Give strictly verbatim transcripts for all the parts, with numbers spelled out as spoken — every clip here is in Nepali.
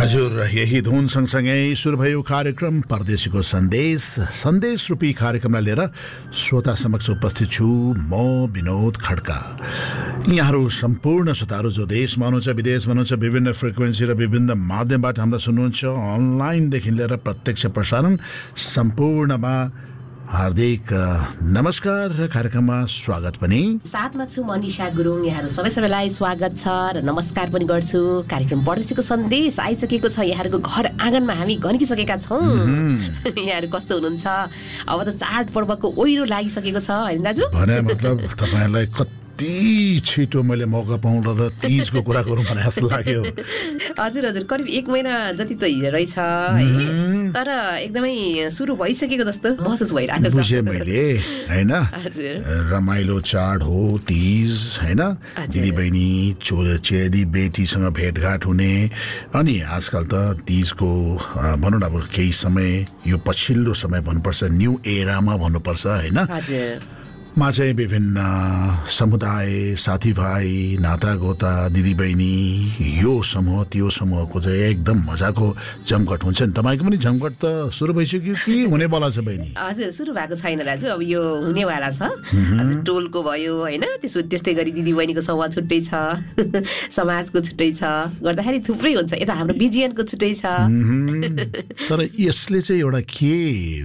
हजुर यही धुन सँगसँगै सुरु भयो कार्यक्रम परदेशीको सन्देश सन्देश रूपी कार्यक्रमलाई लिएर श्रोता समक्ष उपस्थित छु म विनोद खड्का। यहाँहरू सम्पूर्ण श्रोताहरू जो देशमा हुनुहुन्छ विदेशमा हुनुहुन्छ विभिन्न फ्रिक्वेन्सी र विभिन्न माध्यमबाट हामीलाई सुन्नुहुन्छ अनलाइनदेखि लिएर प्रत्यक्ष प्रसारण सम्पूर्णमा हार्दिक नमस्कार र कार्यक्रममा स्वागत पनि साथमा छु मनिषा गुरुङ। यहाँहरू सबै सबैलाई स्वागत छ र नमस्कार पनि गर्छु। कार्यक्रम परदेशीको सन्देश आइसकेको छ। यहाँहरूको घर आँगनमा हामी घन्किसकेका छौँ। यहाँहरू कस्तो हुनुहुन्छ? अब त चाड पर्वको ओहिरो लागिसकेको छ हैन दाजु? भने मतलब तपाईलाई कति छिटो मैले मौका पाउँला र तीजको कुरा गरौँ भने जस्तो लाग्यो। हजुर हजुर करिब एक महिना जति त रहेछ है, तर एकदमै सुरु भइसकेको जस्तो महसुस भइरहेको छ। बुझेँ मैले हैन, रमाइलो चाड हो तीज हैन। दिदी बहिनी चेली बेटीसँग भेटघाट हुने, अनि आजकल त तीजको भनौँ न अब केही समय यो पछिल्लो समय भन्नुपर्छ न्यू एरामा भन्नुपर्छ हैन, मा चाहिँ विभिन्न समुदाय साथीभाइ नातागोता दिदीबहिनी यो समूह त्यो समूहको चाहिँ एकदम मजाको जमघट हुन्छ नि। तपाईँको पनि जमघट त सुरु भइसक्यो कि हुनेवाला छ बहिनी? हजुर सुरु भएको छैन दाजु, अब यो हुनेवाला छ। हजुर टोलको भयो होइन, त्यसो त्यस्तै गरी दिदीबहिनीको समूह छुट्टै छ, समाजको छुट्टै छ, गर्दाखेरि थुप्रै हुन्छ। यता हाम्रो बिजिएनको छुट्टै छ। तर यसले चाहिँ एउटा के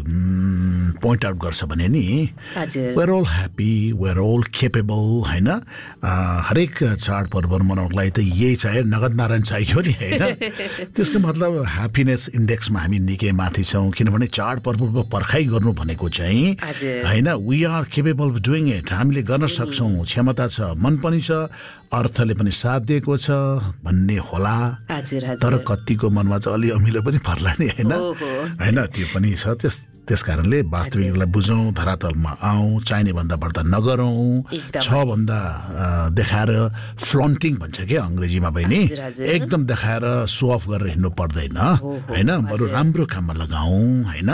पोइन्ट आउट गर्छ भने नि, we're all happy, we're all capable हैन। हरेक चाड पर्व मनाउनको लागि त यही चाहियो, नगद नारायण चाहियो नि हैन। त्यसको मतलब ह्याप्पिनेस इन्डेक्समा हामी निकै माथि छौँ, किनभने चाड पर्वको पर्खाइ गर्नु भनेको चाहिँ हैन we are capable of doing it। हामीले गर्न सक्छौँ, क्षमता छ, मन पनि छ, अर्थले पनि साथ दिएको छ भन्ने होला। तर कतिको मनमा चाहिँ अलि अमिलो पनि पर्ला नि हैन हैन, त्यो पनि छ। त्यस त्यस कारणले वास्तविकलाई बुझौँ, धरातलमा आउँ, चाहिने भन्दा बढ्दा नगरौँ, छ भन्दा देखाएर फ्लन्टिङ भन्छ क्या अङ्ग्रेजीमा बहिनी, एकदम देखाएर सो अफ गरेर हिँड्नु पर्दैन हैन। बरु राम्रो काममा लगाउँ हैन।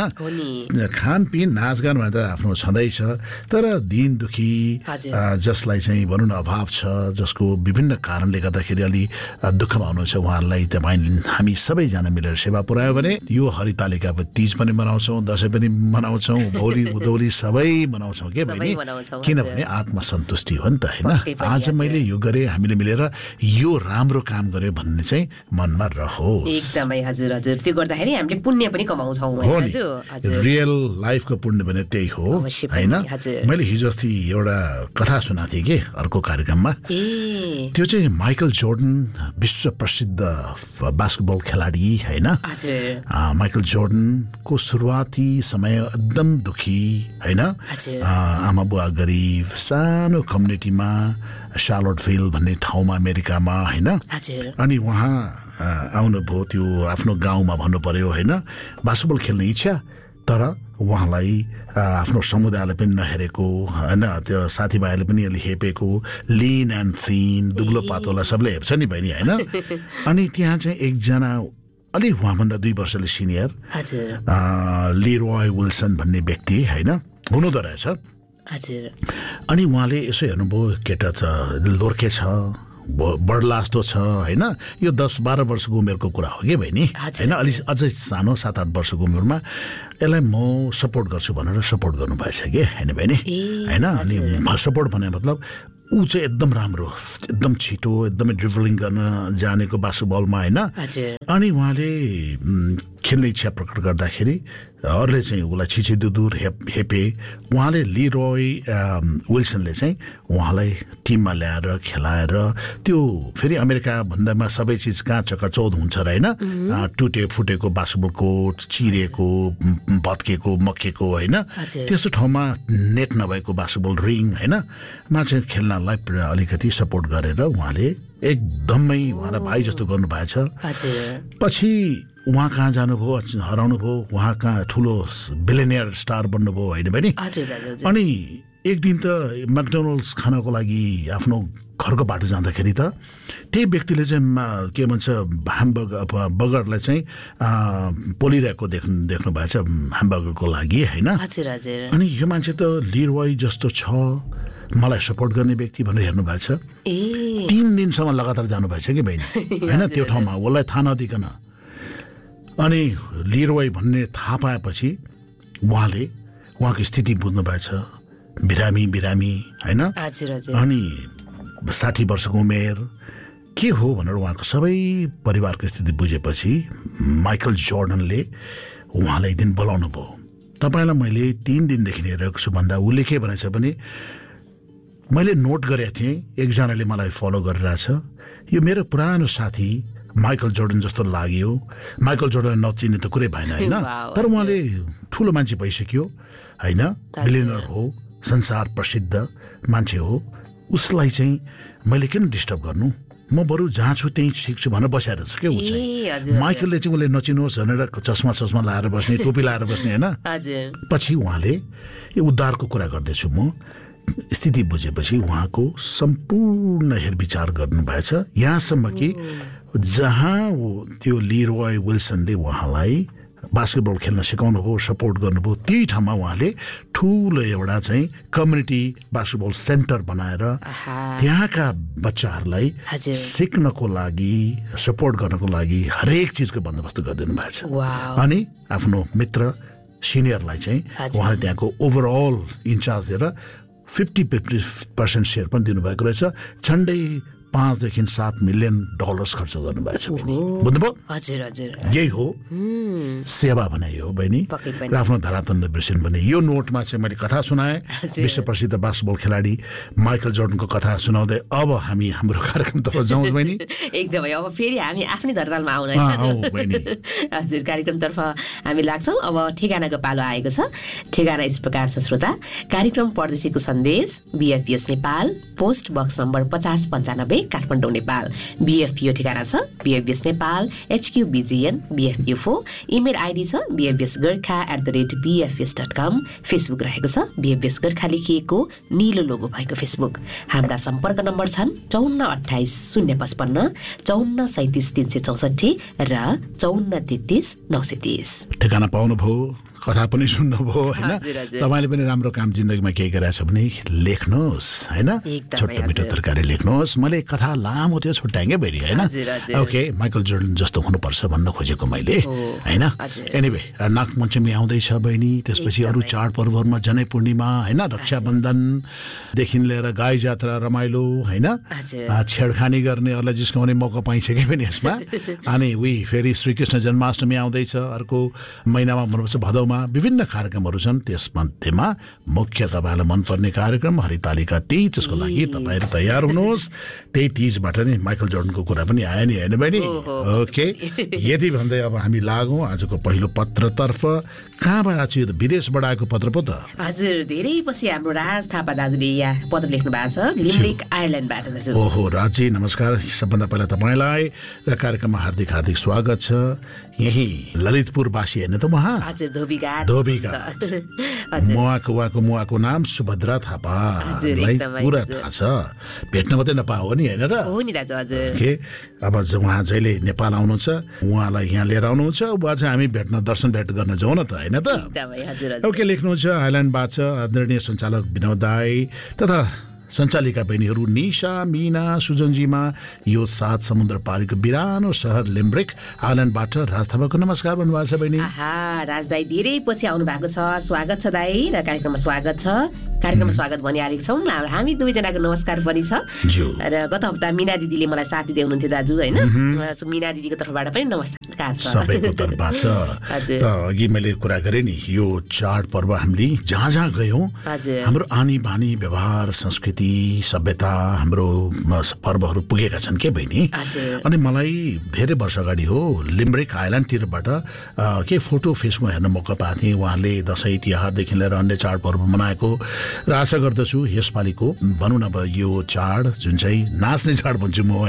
खानपिन नाचगान भने त आफ्नो छँदैछ, तर दिन दुखी जसलाई चाहिँ भनौँ न अभाव छ, जसको विभिन्न कारणले गर्दाखेरि अलि दुःखमा हुनुहुन्छ, उहाँहरूलाई तपाईँ हामी सबैजना मिलेर सेवा पुर्यायो भने यो हरितालिका तीज पनि मनाउँछौँ, दसैँ पनि मनाउँछौँ, भोलि उदौली सबै मनाउँछौँ के बहिनी, किनभने आत्मसन्तुष्टि हो नि त हैन। आज मैले यो गरेँ, हामीले मिलेर यो राम्रो काम गर्यो भन्ने चाहिँ मनमा रहोस्। एकदमै हजुर हजुर, त्यो गर्दाखेरि हामीले पुण्य पनि कमाउँछौँ हो नि। रियल लाइफको पुण्य भने त्यही हो हैन। मैले हिजो अस्ति एउटा कथा सुनाएको थिएँ कि अर्को कार्यक्रममा, त्यो चाहिँ माइकल जोर्डन विश्व प्रसिद्ध बास्केटबल खेलाडी हैन। माइकल जोर्डनको सुरुवाती समय एकदम दुखी हैन, आमा बुवा गरिब, सानो कम्युनिटीमा शार्लोटभिल भन्ने ठाउँमा अमेरिकामा हैन। अनि उहाँ आउनुभयो, त्यो आफ्नो गाउँमा भन्नु पर्यो हैन, बास्केटबल खेल्ने इच्छा, तर उहाँलाई आफ्नो समुदायले पनि नहेरेको हैन, त्यो साथीभाइले पनि अलि हेपेको, लिन एन्ड थिन, दुब्लो पातोला सबले हेप्छ नि बहिनी हैन। अनि त्यहाँ चाहिँ एकजना अलि उहाँभन्दा दुई वर्षले सिनियर लिरोय विल्सन भन्ने व्यक्ति हैन हुनुहुँदो रहेछ। अनि उहाँले यसो हेर्नुभयो, केटा छ, लोर्खे छ, बढलास्तो छ हैन, यो दस बाह्र वर्षको उमेरको कुरा हो कि बहिनी हैन, अलि अझै सानो सात आठ वर्षको उमेरमा यसलाई म सपोर्ट गर्छु भनेर सपोर्ट गर्नुभएछ कि हैन बहिनी हैन। अनि सपोर्ट भने मतलब ऊ चाहिँ एकदम राम्रो, एकदम छिटो, एकदमै ड्रिबलिङ गर्न जानेको बास्केटबलमा हैन। अनि उहाँले खेल्ने इच्छा प्रकट गर्दाखेरि अरूले चाहिँ उसलाई छिछि दुदुर हेप हेपे उहाँले लिरोय विल्सनले चाहिँ उहाँलाई टिममा ल्याएर खेलाएर, त्यो फेरि अमेरिका भन्दामा सबै चिज कहाँ चकाचौध हुन्छ र हैन, टुटे फुटेको बास्केटबल कोर्ट, चिरेको भत्केको मक्केको हैन, त्यस्तो ठाउँमा नेट नभएको बास्केटबल रिङ हैन मा चाहिँ खेल्नलाई अलिकति सपोर्ट गरेर उहाँले एकदमै उहाँलाई भाइ जस्तो गर्नुभएछ। पछि उहाँ कहाँ जानुभयो, हराउनु भयो, उहाँ कहाँ ठुलो बिलियनियर स्टार बन्नुभयो होइन बहिनी। अनि एक दिन त म्याकडोनल्ड्स खानको लागि आफ्नो घरको बाटो जाँदाखेरि त त्यही व्यक्तिले चाहिँ के भन्छ ह्यामबर्गर बर्गरलाई चाहिँ पोलिरहेको देख्नु देख्नु भएछ ह्यामबर्गरको लागि होइन। अनि यो मान्छे त लिरोय जस्तो छ, मलाई सपोर्ट गर्ने व्यक्ति भनेर हेर्नु भएको छ। तीन दिनसम्म लगातार जानु भएछ कि बहिनी होइन त्यो ठाउँमा, उसलाई थाहा नदिकन अनि लिरोय भन्ने थाहा पाएपछि उहाँले उहाँको स्थिति बुझ्नु भएछ, बिरामी बिरामी होइन, अनि साठी वर्षको उमेर के हो भनेर उहाँको सबै परिवारको स्थिति बुझेपछि माइकल जोर्डनले उहाँलाई एक दिन बोलाउनु भयो। तपाईँलाई मैले तीन दिनदेखि हेरेको छु भन्दा उसले के भनेछ भने मैले नोट गरेको थिएँ, एकजनाले मलाई फलो गरिरहेछ, यो मेरो पुरानो साथी माइकल जोर्डन जस्तो लाग्यो। माइकल जोर्डन नचिन्ने त कुरै भएन होइन, तर उहाँले ठुलो मान्छे भइसक्यो होइन, बिलियनर हो, संसार प्रसिद्ध मान्छे हो, उसलाई चाहिँ मैले किन डिस्टर्ब गर्नु, म बरु जहाँ छु त्यहीँ ठिक छु भनेर बसेर छ क्या ऊ चाहिँ। माइकलले चाहिँ उसले नचिनुहोस् भनेर चस्मा चस्मा लाएर बस्ने, टोपी लाएर बस्ने होइन। पछि उहाँले यो उद्धारको कुरा गर्दैछु म, स्थिति बुझेपछि उहाँको सम्पूर्ण हेरविचार गर्नुभएछ, यहाँसम्म कि जहाँ त्यो लिरोय विल्सनले उहाँलाई बास्केटबल खेल्न सिकाउनु भयो, सपोर्ट गर्नुभयो, त्यही ठाउँमा उहाँले ठुलो एउटा चाहिँ कम्युनिटी बास्केटबल सेन्टर बनाएर त्यहाँका बच्चाहरूलाई सिक्नको लागि, सपोर्ट गर्नको लागि हरेक चिजको बन्दोबस्त गरिदिनु भएको छ। अनि आफ्नो मित्र सिनियरलाई चाहिँ उहाँले त्यहाँको ओभरअल इन्चार्ज दिएर फिफ्टी फिफ्टी पर्सेन्ट सेयर पनि दिनुभएको रहेछ। झन्डै पाँचदेखि सात मिलियन डलर्स खर्च गर्नुभएको छ बहिनी, बुझ्नुभयो? हजुर हजुर, यही हो सेवा भने हो बहिनी, र आफ्नो धरातलले बिर्सिनु भने। यो नोटमा चाहिँ मैले कथा सुनाएँ, विश्व प्रसिद्ध बास्केटबल खेलाडी माइकल जोर्डनको कथा सुनाउँदै अब हामी हाम्रो कार्यक्रमतर्फ जाउँ बहिनी। एकदमै, अब फेरि हामी आफ्नै धरातलमा आउन हजुर कार्यक्रमतर्फ हामी लाग्छौँ। अब ठेगानाको पालो आएको छ। ठेगाना यस प्रकार छ श्रोता, कार्यक्रम परदेशीको सन्देश, बिएफपिएस नेपाल, पोस्ट बक्स नम्बर पचास पन्चानब्बे, काठमाडौँ नेपाल। बिएफपिओ ठेगाना छ बिएफबिएस Nepal, HQ बिजिएन बिएफपिओ four. Email ID छ बिएफबिएस Gorkha at the rate बिएफबिएस dot com. Facebook रहेको छ बिएफबिएस गोर्खा लेखिएको निलो लोगो भएको फेसबुक। हाम्रा सम्पर्क नम्बर छन् चौन्न अठाइस शून्य पचपन्न, चौन्न सैतिस तिन सय चौसठी र चौन्न तेत्तिस नौ सय तिस। ठेगाना पाउनुभयो, कथा पनि सुन्नुभयो होइन। तपाईँले पनि राम्रो काम जिन्दगीमा केही गरेछ भने लेख्नुहोस् होइन, छोटो मिठो तरकारी लेख्नुहोस्। मैले कथा लामो त्यो छुट्याएँ क्या बहिनी होइन। ओके, माइकल जोर्डन जस्तो हुनुपर्छ भन्न खोजेको मैले होइन। एनिवे, नागपञ्चमी आउँदैछ बहिनी, त्यसपछि अरू चाडपर्वहरूमा जनै पूर्णिमा होइन, रक्षाबन्धनदेखि लिएर गाई जात्रा रमाइलो होइन, छेडखानी गर्ने, अरूलाई जिस्काउने मौका पाइन्छ कि पनि यसमा। अनि उही फेरि श्रीकृष्ण जन्माष्टमी आउँदैछ अर्को महिनामा, भन्नुपर्छ भदौमा। विभिन्न कार्यक्रमहरू छन्, त्यसमध्येमा मुख्य तपाईँलाई मनपर्ने कार्यक्रम हरितालिका तीज, त्यसको लागि तपाईँहरू तयार हुनुहोस्। त्यही तीजबाट नै माइकल जोर्डनको कुरा पनि आयो नि होइन बहिनी। ओके, यति भन्दै अब हामी लागौँ आजको पहिलो पत्रतर्फ। कहाँबाट आएको यो विदेशबाट आएको पत्र पो त? हजुर, धेरै पछि हाम्रो राज थापा दाजुले यहाँ पत्र लेख्नु भएको छ, लिम्रिक आयरल्यान्डबाट दाजु। ओहो राजी, नमस्कार। सबभन्दा पहिला तपाईँलाई र कार्यक्रममा हार्दिक हार्दिक स्वागत छ। यही ललितपुरवासी होइन त उहाँ? हजुर, धोबीघाट। धोबीघाट। मुवाको उहाँको मुवाको नाम सुभद्रा थापा, पुरा थाहा छ, भेट्न मात्रै नपाओ नि होइन र? हो नि दाजु। हजुर, ओके, अब उहाँ जहिले नेपाल आउनुहुन्छ, उहाँलाई यहाँ लिएर आउनुहुन्छ, उहाँ चाहिँ हामी भेट्न दर्शन भेट गर्न जाउँ न त होइन त? ओके, लेख्नुहुन्छ आइल्यान्डबाट आदरणीय सञ्चालक विनोद दाई तथा सञ्चालिका बहिनीहरू निशा, मीना, सुजनजीमा यो सात समुद्र पारीको बिरानो सहर लिम्ब्रिक आइल्यान्डबाट राज थापाको नमस्कार भन्नुभएको छ बहिनी। राज दाई धेरै पछि आउनु भएको छ, स्वागत छ दाई, र कार्यक्रममा स्वागत छ। कार्यक्रममा स्वागत भनिहालेको छौँ, हामी दुवैजनाको नमस्कार पनि छ। र गत हप्ता मिना दिदीले मलाई साथ दिँदै हुनुहुन्थ्यो दाजु होइन, मिना दिदीको तर्फबाट पनि नमस्कार छ सबैको तर्फबाट। त अघि मैले कुरा गरेँ नि, यो चाड पर्व हामीले जहाँ जहाँ गयौँ हाम्रो आनी बानी व्यवहार संस्कृति सभ्यता हाम्रो पर्वहरू पुगेका छन् के बहिनी। अनि मलाई धेरै वर्ष अगाडि हो लिम्ब्रिक आइल्यान्डतिरबाट के फोटो फेसबुक हेर्न मौका पाएको थिएँ। उहाँले दसैँ तिहारदेखि लिएर अन्य चाडपर्व मनाएको र आशा गर्दछु यसपालिको भनौँ न अब यो चाड जुन चाहिँ नाच्ने चाड भन्छु म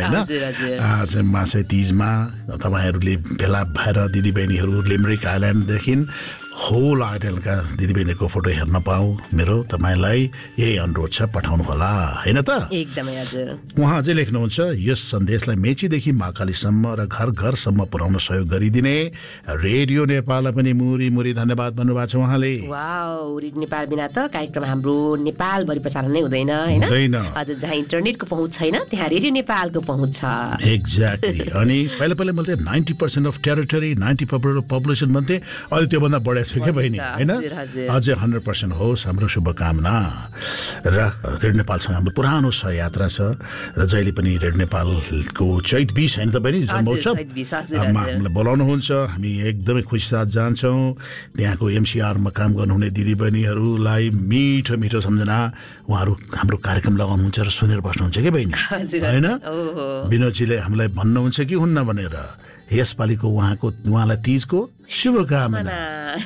होइन, मासे तिजमा तपाईँहरूले भेला भएर दिदीबहिनीहरू लिम्ब्रिक आइल्यान्डदेखि होल आइडलका दिदीबहिनीको फोटो हेर्न पाऊ मेरो तपाईँलाई यही अनुरोध छ, पठाउनु होला हैन त? एकदमै हजुर। उहाँ अझै लेख्नुहुन्छ यस सन्देशलाई मेचीदेखि महाकालीसम्म र घर घरसम्म पुर्याउन सहयोग गरिदिने रेडियो नेपाललाई पनि मुरी मुरी धन्यवाद भन्नुभएको छ उहाँले। वाउ, रेडियो नेपाल बिना त कार्यक्रम हाम्रो नेपालभरि प्रसारण नै हुँदैन हैन? हुँदैन। हजुर, जहाँ इन्टरनेटको पहुँच छैन त्यहाँ रेडियो नेपालको पहुँच छ। एक्ज्याक्टली। अनि पहिला पहिला मैले ninety percent of territory ninety percent of population भन्थे, अहिले त्योभन्दा बढेको छ क्या बहिनी होइन? अझै हन्ड्रेड पर्सेन्ट होस्, हाम्रो शुभकामना। र रेडियो नेपालसँग हाम्रो पुरानो सहयात्रा छ र जहिले पनि रेडियो नेपालको चैत बिस होइन त बहिनी जन्मोत्सव हामीलाई बोलाउनुहुन्छ, हामी एकदमै खुसी साथ जान्छौँ। त्यहाँको एमसिआरमा काम गर्नुहुने दिदीबहिनीहरूलाई मिठो मिठो सम्झना, उहाँहरू हाम्रो कार्यक्रम लगाउनुहुन्छ र सुनेर बस्नुहुन्छ क्या बहिनी होइन? विनोदजीले हामीलाई भन्नुहुन्छ कि हुन्न भनेर यसपालिको उहाँको उहाँलाई तीजको शुभकामना।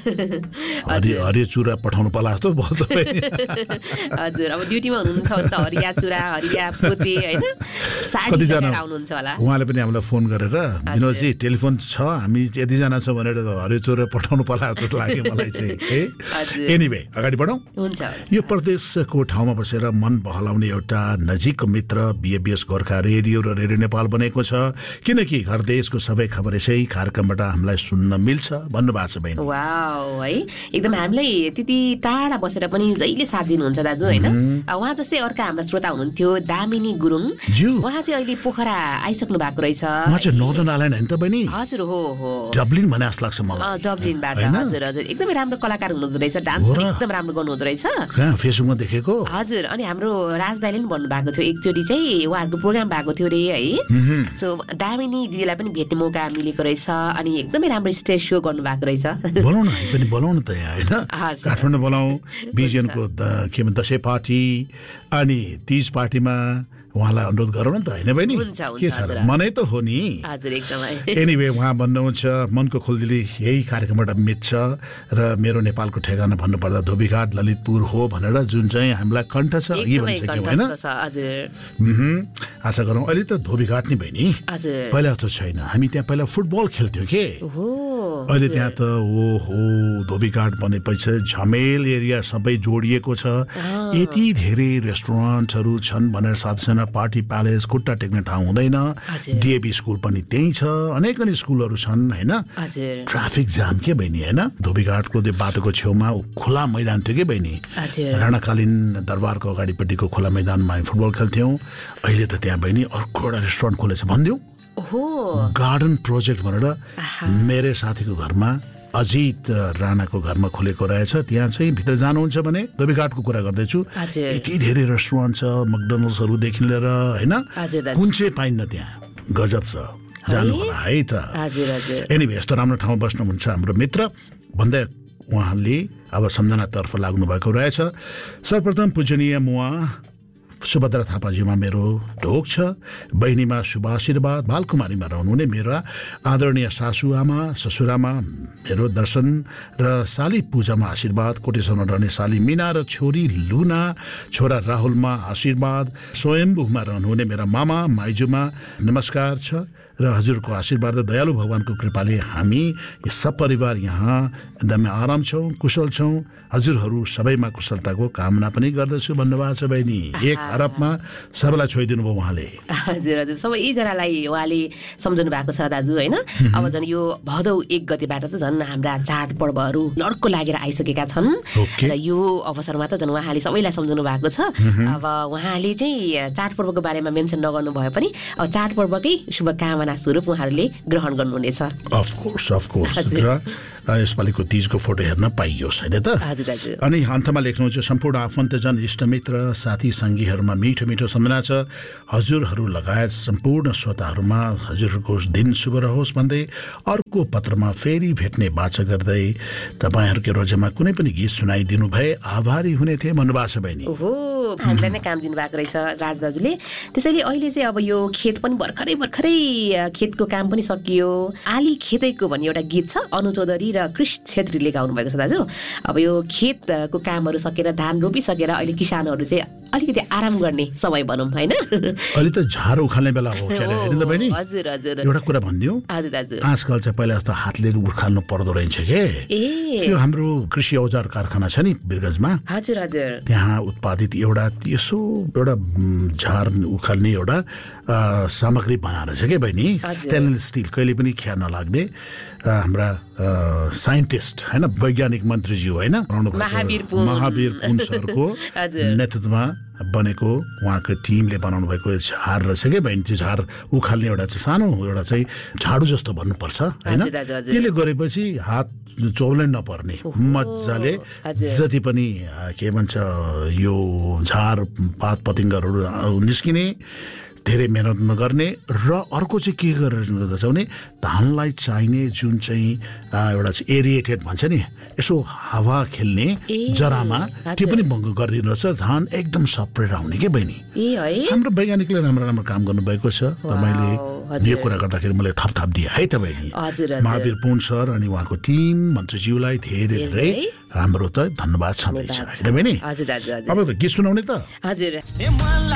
हरियो चुरा पठाउनु पर्ला जस्तो भयो तपाईँ। हजुर, अब ड्युटीमा हुनुहुन्छ भने त हरिया चुरा हरिया पोते होइन कतिजना आउनुहुन्छ होला। उहाँले पनि हामीलाई फोन गरेर विनोदजी टेलिफोन छ हामी यतिजना छ भनेर हरियो चुरा पठाउनु पर्ला जस्तो लाग्यो मलाई चाहिँ। एनिवे अगाडि बढौँ। हुन्छ। यो प्रदेशको ठाउँमा बसेर मन बहलाउने एउटा नजिकको मित्र बिएबिएस गोर्खा रेडियो र रेडियो नेपाल बनेको छ, किनकि घर देशको सबै खबर यसै कार्यक्रमबाट हामीलाई सुन्न मिल्छ भन्नुभएको छ बहिनी। वाउ है, एकदम हामीलाई त्यति टाढा बसेर पनि जहिले साथ दिनुहुन्छ दाजु होइन? उहाँ जस्तै अर्का हाम्रा श्रोता हुनुहुन्थ्यो दामिनी गुरुङ, उहाँ चाहिँ अहिले पोखरा आइसक्नु भएको रहेछ। उहाँ चाहिँ नर्दर्न आइल्यान्ड होइन त बहिनी? हजुर हो हो, डब्लिन भने जस्तो लाग्छ मलाई। डब्लिनबाट हजुर हजुर, एकदमै राम्रो कलाकार हुनुहुँदो रहेछ, डान्स पनि एकदम राम्रो गर्नुहुँदो रहेछ। कहाँ फेसबुकमा देखेको? हजुर, अनि हाम्रो राजदाईले पनि भन्नुभएको थियो एकचोटि चाहिँ उहाँहरूको प्रोग्राम भएको थियो रे है। सो दामिनी दिदीलाई पनि भेट्ने मौका मिलेको रहेछ अनि एकदमै राम्रो स्टेज सो गर्नु भएको रहेछ। बोलाउन पनि बोलाउनु त यहाँ होइन? काठमाडौँ बोलाउँ, बिजिएनको के भन्छ दसैँ पार्टी अनि तीज पार्टीमा उहाँलाई अनुरोध गरौँ न त होइन बहिनी? के छ र, मनै त हो नि। हजुर एकदमै। एनिवे उहाँ भन्नुहुन्छ मनको खुल्दिली यही कार्यक्रमबाट मिट्छ र मेरो नेपालको ठेगाना भन्नुपर्दा धोबीघाट ललितपुर हो भनेर जुन चाहिँ हामीलाई कण्ठ छ अघि भनिसक्यौँ होइन? आशा गरौँ अहिले त धोबीघाट नै बहिनी, पहिला त छैन। हामी त्यहाँ पहिला फुटबल खेल्थ्यौँ के, अहिले त्यहाँ त ओ हो धोबीघाट बनेपछि झमेल एरिया सबै जोडिएको छ। यति धेरै रेस्टुरेन्टहरू छन् भनेर साथीसँग पार्टी प्यालेस खुट्टा टेक्ने ठाउँ हुँदैन। डिएबी स्कुल पनि त्यही छ, अनेक अनेक स्कुलहरू छन् होइन? ट्राफिक जाम के बहिनी होइन? धोबीघाटको त्यो बाटोको छेउमा खुला मैदान थियो कि बहिनी, राणाकालीन दरबारको अगाडिपट्टिको खुला मैदानमा हामी फुटबल खेल्थ्यौँ। अहिले त त्यहाँ बहिनी अर्को एउटा रेस्टुरेन्ट खोलेछ भनिदिउँ, गार्डन प्रोजेक्ट भनेर मेरो साथीको घरमा अजित राणाको घरमा खोलेको रहेछ। त्यहाँ चाहिँ भित्र जानुहुन्छ भने धोबीघाटको कुरा गर्दैछु, यति धेरै रेस्टुरेन्ट छ मकडोनल्ड्सहरूदेखि लिएर होइन, कुन चाहिँ पाइन्न त्यहाँ, गजब छ, जानु होला है त। एनिवे यस्तो राम्रो ठाउँ बस्नुहुन्छ हाम्रो मित्र भन्दै उहाँले अब सम्झनातर्फ लाग्नु भएको रहेछ। सर्वप्रथम पूजनीय मुवा सुभद्रा थापाजीमा मेरो ढोक छ, बहिनीमा शुभ आशीर्वाद, बालकुमारीमा रहनुहुने मेरा आदरणीय सासुआमा ससुरामा मेरो दर्शन र साली पूजामा आशीर्वाद, कोटेश्वरमा रहने साली मिना र छोरी लुना, छोरा राहुलमा आशीर्वाद, स्वयम्भूमा रहनुहुने मेरा मामा माइजूमा नमस्कार छ र हजुरको आशीर्वाद र दयालु भगवानको कृपाले हामी सब परिवार यहाँ एकदमै आराम छौँ, कुशल छौँ। हजुरहरू सबैमा कुशलताको कामना पनि गर्दछु भन्नुभएको छ बहिनी। एक अरबमा सबैलाई छोइदिनु भयो उहाँले। हजुर हजुर, सबैजनालाई उहाँले सम्झनु भएको छ दाजु होइन? अब झन् यो भदौ एक गतेबाट त झन् हाम्रा चाडपर्वहरू लड्को लागेर आइसकेका छन् र यो अवसरमा त झन् उहाँले सबैलाई सम्झनु भएको छ। अब उहाँले चाहिँ चाडपर्वको बारेमा मेन्सन नगर्नु भए पनि अब चाडपर्वकै शुभकामना स्वरूप उहाँहरूले ग्रहण गर्नुहुनेछ। अफकोर्स अफकोर्स र यसपालिको तीजको फोटो हेर्न पाइयोस् होइन त? अनि अन्तमा लेख्नुहुन्छ सम्पूर्ण आफन्तजन इष्टमित्र साथी सङ्गीहरूमा मिठो मिठो सम्झना छ। हजुरहरू लगायत सम्पूर्ण श्रोताहरूमा हजुरहरूको दिन शुभ रहोस् भन्दै अर्को पत्रमा फेरि भेट्ने बाचा गर्दै तपाईँहरूकै रोजेमा कुनै पनि गीत सुनाइदिनु भए आभारी हुने थिए भन्नुभएको छ बहिनी। ओहो, हामीलाई नै काम दिनुभएको रहेछ राज दाजुले। त्यसैले अहिले चाहिँ अब यो खेत पनि भर्खरै भर्खरै खेतको काम पनि सकियो। आली खेतैको भन्ने एउटा गीत छ, अनु चौधरी र क्रिश छेत्रीले गाउनु भएको छ दाजु। अब यो खेतको कामहरू सकेर धान रोपिसकेर अहिले किसानहरू चाहिँ अलिकति आराम गर्ने समय भनौँ होइन। अहिले त झार उखाल्ने बेला हो के अरे हैन त बहिनी? हजुर हजुर। एउटा कुरा भनिदिउँ, हजुर हजुर। आजकल चाहिँ पहिला जस्तो हातले उखाल्नु पर्दो रहेछ के। ए त्यो हाम्रो कृषि औजार कारखाना छ नि वीरगञ्जमा, हजुर हजुर। त्यहाँ उत्पादित एउटा यसो एउटा झार उखाल्ने एउटा सामग्री बनाएर छ के बहिनी, स्टेनलेस स्टिल, कहिले पनि खिया नलाग्ने। हाम्रा साइन्टिस्ट होइन, वैज्ञानिक मन्त्रीज्यू होइन, महावीर पुन महावीर पुन सरको नेतृत्वमा बनेको उहाँको टिमले बनाउनु भएको झार रहेछ कि बहिनी। त्यो झार उखाल्ने एउटा चाहिँ सानो एउटा चाहिँ झाडु जस्तो भन्नुपर्छ होइन। त्यसले गरेपछि हात चौलै नपर्ने, मजाले जति पनि के भन्छ यो झार पात पतिङ्गरहरू निस्किने, धेरै मेहनत नगर्ने। र अर्को चाहिँ के गरेर गर्दछ भने धानलाई चाहिने जुन चाहिँ एउटा चाहिँ एरिएटेड भन्छ नि, यसो हावा खेल्ने जरामा त्यो पनि भङ्ग गरिदिनु रहेछ, धान एकदम सप्रेर आउने के बहिनी। हाम्रो वैज्ञानिकले राम्रो राम्रो काम गर्नुभएको छ। तपाईँले यो कुरा गर्दाखेरि मलाई थपथाप दिए है त बहिनी। महावीर पुन सर अनि उहाँको टिम मन्त्रीज्यूलाई धेरै धेरै हाम्रो त धन्यवाद छँदैछ होइन बहिनी। अब त गीत सुनाउने त। हजुर।